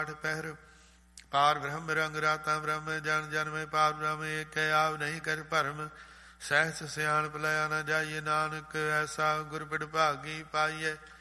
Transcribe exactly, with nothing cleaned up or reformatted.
ਪਹਿਰ ਪਾਰ ਬ੍ਰਹਮ ਰੰਗ ਰਾਤਾ ਬ੍ਰਹਮ ਜਨ ਜਨਮੇ ਪਾਰ ਬ੍ਰਹਮ ਏਕ ਆਵ ਨਹੀਂ ਕਰ ਭਰਮ ਸਹਿਸ ਸਿਆਣਪ ਲਿਆ ਨਾ ਜਾਈਏ ਨਾਨਕ ਐਸਾ ਗੁਰ ਬਿੜ ਭਾਗੀ ਪਾਈਏ